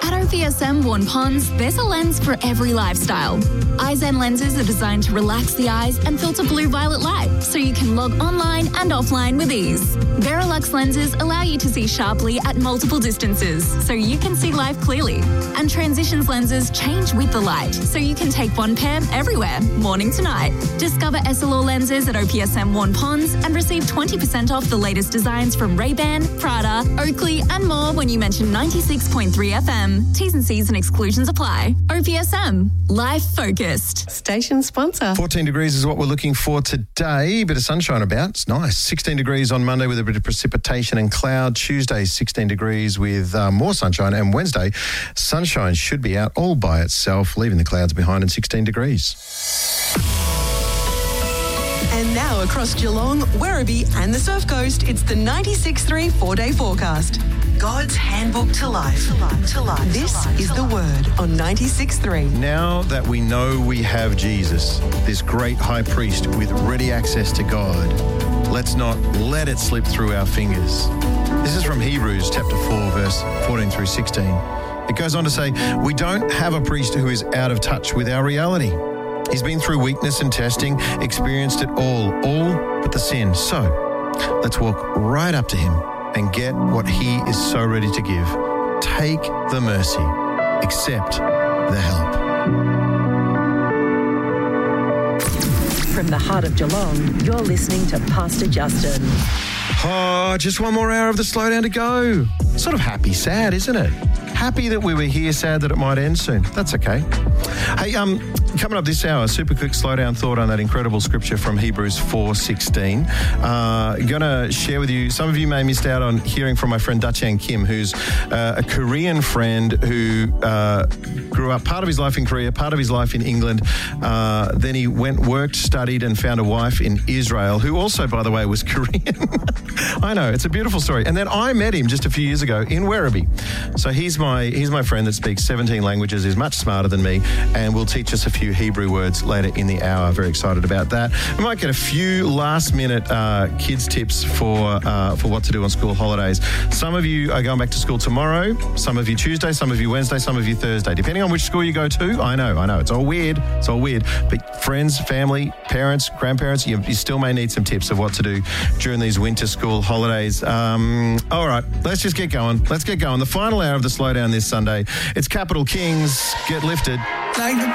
At OPSM Warn Ponds, there's a lens for every lifestyle. iZen lenses are designed to relax the eyes and filter blue-violet light, so you can log online and offline with ease. Verilux lenses allow you to see sharply at multiple distances, so you can see life clearly. And Transitions lenses change with the light, so you can take one pair everywhere, morning to night. Discover Essilor lenses at OPSM Warn Ponds and receive 20% off the latest designs from Ray-Ban, Prada, Oakley and more when you mention 96.3 FM. T's and C's and exclusions apply. OPSM. Life focused. Station sponsor. 14 degrees is what we're looking for today. Bit of sunshine about. It's nice. 16 degrees on Monday with a bit of precipitation and cloud. Tuesday, 16 degrees with more sunshine. And Wednesday, sunshine should be out all by itself, leaving the clouds behind, and 16 degrees. And now across Geelong, Werribee and the Surf Coast, it's the 96.3 4-day forecast. God's handbook to life. This is the word on 96.3. Now that we know we have Jesus, this great high priest with ready access to God, let's not let it slip through our fingers. This is from Hebrews chapter 4, verse 14 through 16. It goes on to say, we don't have a priest who is out of touch with our reality. He's been through weakness and testing, experienced it all but the sin. So let's walk right up to him and get what he is so ready to give. Take the mercy, accept the help. From the heart of Geelong, you're listening to Pastor Justin. Oh, just one more hour of the slowdown to go. Sort of happy, sad, isn't it? Happy that we were here, sad that it might end soon. That's okay. Hey, coming up this hour, super quick slowdown thought on that incredible scripture from Hebrews 4:16. Going to share with you, some of you may have missed out on hearing from my friend Dachan Kim, who's a Korean friend who grew up part of his life in Korea, part of his life in England. Then he went, worked, studied and found a wife in Israel, who also, by the way, was Korean. I know, it's a beautiful story. And then I met him just a few years ago in Werribee. So he's my friend that speaks 17 languages, is much smarter than me, and will teach us a few Hebrew words later in the hour. Very excited about that. We might get a few last-minute kids tips for what to do on school holidays. Some of you are going back to school tomorrow, some of you Tuesday, some of you Wednesday, some of you Thursday, depending on which school you go to. I know, it's all weird. But friends, family, parents, grandparents, you still may need some tips of what to do during these winter school holidays. All right, let's just get going. Let's get going. The final hour of the slowdown this Sunday. It's Capital Kings. Get lifted.